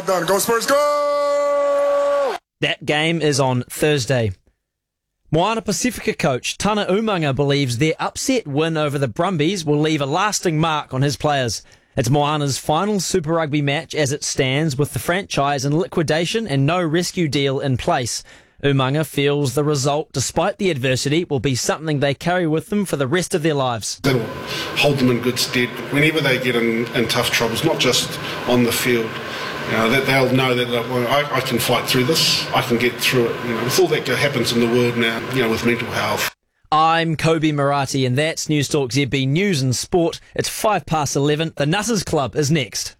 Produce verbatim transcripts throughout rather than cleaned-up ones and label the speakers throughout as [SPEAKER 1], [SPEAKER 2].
[SPEAKER 1] Done. Go Spurs, go!
[SPEAKER 2] That game is on Thursday. Moana Pacifica coach Tana Umaga believes their upset win over the Brumbies will leave a lasting mark on his players. It's Moana's final Super Rugby match as it stands, with the franchise in liquidation and no rescue deal in place. Umaga feels the result, despite the adversity, will be something they carry with them for the rest of their lives.
[SPEAKER 3] That'll hold them in good stead whenever they get in, in tough troubles, not just on the field. You know, that they'll know that well, I, I can fight through this, I can get through it. You know, with all that happens in the world now, you know, with mental health.
[SPEAKER 2] I'm Kobe Marathi, and that's News Talk Z B News and Sport. It's five past eleven. The Nutters Club is next.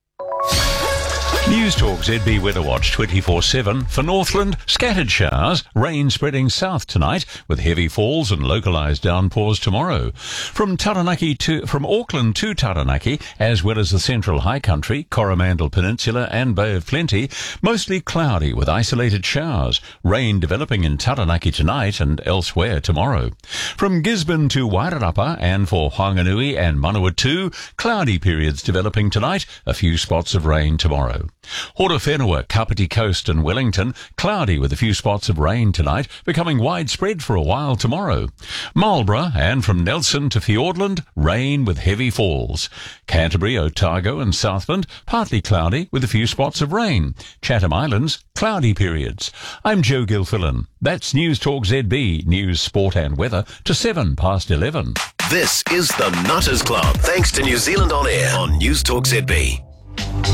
[SPEAKER 4] News Talk Z B Weather Watch twenty-four seven. For Northland, scattered showers, rain spreading south tonight with heavy falls and localised downpours tomorrow. From Taranaki to from Auckland to Taranaki, as well as the central high country, Coromandel Peninsula and Bay of Plenty, mostly cloudy with isolated showers. Rain developing in Taranaki tonight and elsewhere tomorrow. From Gisborne to Wairarapa and for Whanganui and Manawatu, cloudy periods developing tonight, a few spots of rain tomorrow. Horowhenua, Kapiti Coast and Wellington, cloudy with a few spots of rain tonight, becoming widespread for a while tomorrow. Marlborough and from Nelson to Fiordland, rain with heavy falls. Canterbury, Otago and Southland, partly cloudy with a few spots of rain. Chatham Islands, cloudy periods. I'm Joe Gilfillan. That's News Talk Z B, news, sport and weather to seven past eleven.
[SPEAKER 5] This is the Nutters Club, thanks to New Zealand On Air on News Talk Z B.